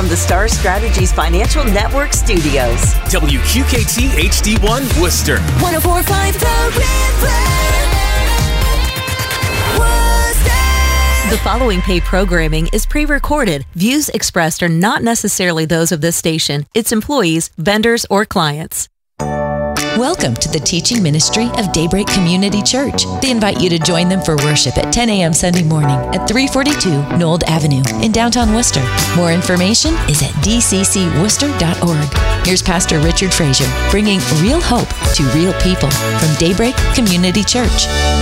from the Star Strategies Financial Network studios. WQKT HD1 Worcester. 104.5 The River. Worcester. The following paid programming is pre-recorded. Views expressed are not necessarily those of this station, its employees, vendors, or clients. Welcome to the teaching ministry of Daybreak Community Church. They invite you to join them for worship at 10 a.m. Sunday morning at 342 Nold Avenue in downtown Worcester. More information is at dccworcester.org. Here's Pastor Richard Frazier bringing real hope to real people from Daybreak Community Church.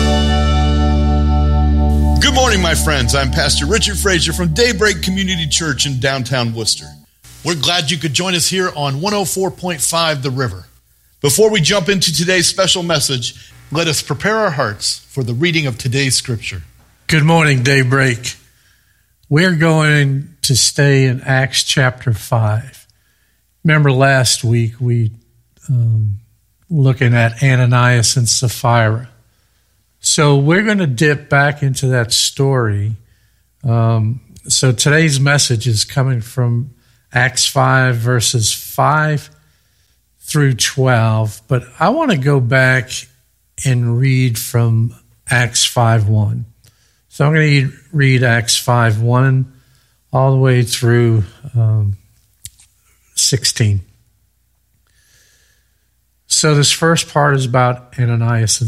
Good morning, my friends. I'm Pastor Richard Frazier from Daybreak Community Church in downtown Worcester. We're glad you could join us here on 104.5 The River. Before we jump into today's special message, let us prepare our hearts for the reading of today's scripture. Good morning, Daybreak. We're going to stay in Acts chapter 5. Remember last week we looking at Ananias and Sapphira. So we're going to dip back into that story. So today's message is coming from Acts 5, verses 5 through 12, but I want to go back and read from Acts 5:1. So I'm going to read Acts 5:1 all the way through 16. So this first part is about Ananias and